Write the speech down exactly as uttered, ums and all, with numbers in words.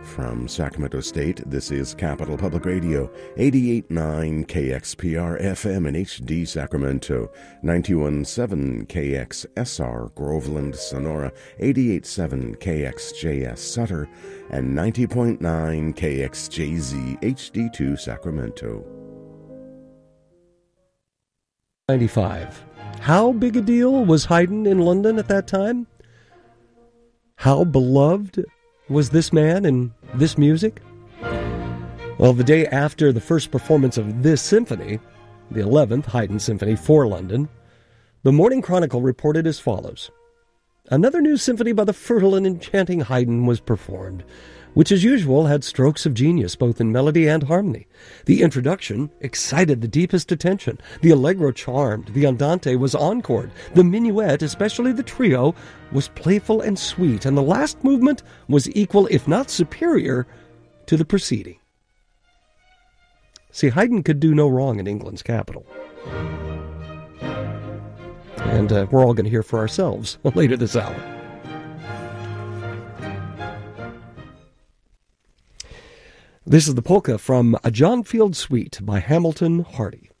From Sacramento State, this is Capital Public Radio, eighty-eight point nine K X P R F M in H D Sacramento, ninety-one point seven K X S R Groveland, Sonora, eighty-eight point seven K X J S Sutter, and ninety point nine K X J Z H D two Sacramento. ninety-five. How big a deal was Haydn in London at that time? How beloved was this man and this music? Well, the day after the first performance of this symphony, the eleventh Haydn Symphony for London, the Morning Chronicle reported as follows. Another new symphony by the fertile and enchanting Haydn was performed, which as usual had strokes of genius both in melody and harmony. The introduction excited the deepest attention. The allegro charmed. The andante was encored. The minuet, especially the trio, was playful and sweet, and the last movement was equal, if not superior, to the preceding. See, Haydn could do no wrong in England's capital. And uh, we're all going to hear for ourselves later this hour. This is the polka from A John Field Suite by Hamilton Hardy.